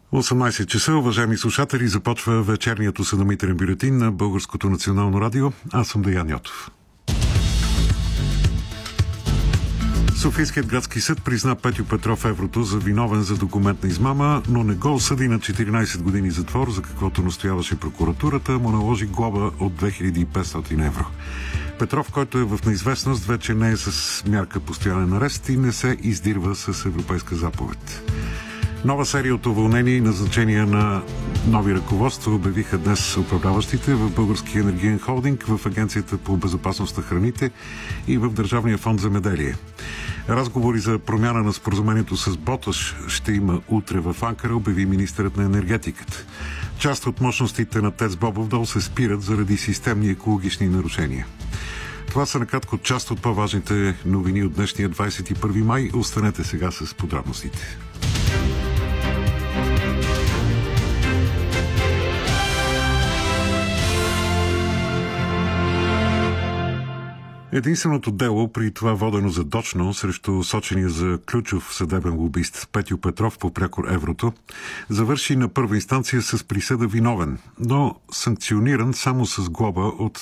18 часа, уважаеми слушатели, започва вечерният осведомителен бюлетин на Българското национално радио. Аз съм Деян Йотов. Софийският градски съд призна Петю Петров Еврото за виновен за документна измама, но не го осъди на 14 години затвор, за каквото настояваше прокуратурата, му наложи глоба от 2500 евро. Петров, който е в неизвестност, вече не е с мярка постоянен арест и не се издирва с европейска заповед. Нова серия от уволнения и назначения на нови ръководства обявиха днес управляващите в Българския енергиен холдинг, в Агенцията по безопасност на храните и в Държавния фонд земеделие. Разговори за промяна на споразумението с Боташ ще има утре в Анкара, обяви министърът на енергетиката. Част от мощностите на ТЕЦ Бобов дол се спират заради системни екологични нарушения. Това са накратко част от по-важните новини от днешния 21 май. Останете сега с подробностите. Единственото дело, при това водено задочно срещу сочения за ключов съдебен лобист Петю Петров по прякор Еврото, завърши на първа инстанция с присъда виновен, но санкциониран само с глоба от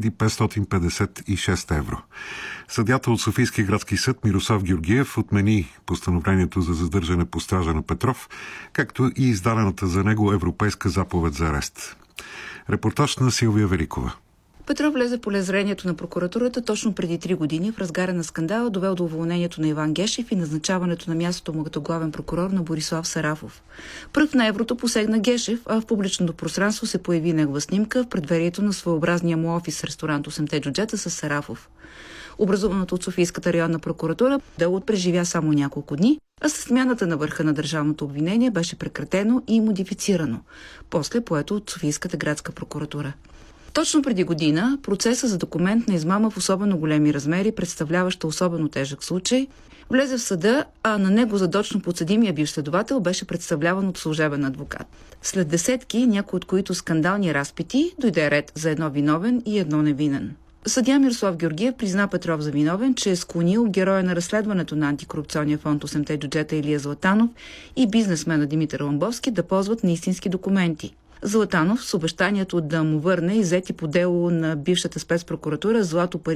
2556 евро. Съдията от Софийския градски съд Мирослав Георгиев отмени постановлението за задържане по стража на Петров, както и издадената за него европейска заповед за арест. Репортаж на Силвия Великова. Петров влезе в полезрението на прокуратурата точно преди 3 години в разгара на скандала, довел до уволнението на Иван Гешев и назначаването на мястото му като главен прокурор на Борислав Сарафов. Пръв на Еврото посегна Гешев, а в публичното пространство се появи негова снимка в предверието на своеобразния му офис ресторант 8-те джуджета с Сарафов. Образуваното от Софийската районна прокуратура делото преживя само няколко дни, а със смяната на върха на държавното обвинение беше прекратено и модифицирано, после поето от Софийската градска прокуратура. Точно преди година процесът за документна измама в особено големи размери, представляваща особено тежък случай, влезе в съда, а на него задочно подсъдимия бивш следовател беше представляван от служебен адвокат. След десетки, някои от които скандални разпити, дойде ред за едно виновен и едно невинен. Съдия Мирослав Георгиев призна Петров за виновен, че е склонил героя на разследването на антикорупционния фонд 8-те джуджета Илия Златанов и бизнесмена Димитър Ламбовски да ползват неистински документи. Златанов с обещанието да му върне иззети по дело на бившата спецпрокуратура злато, пари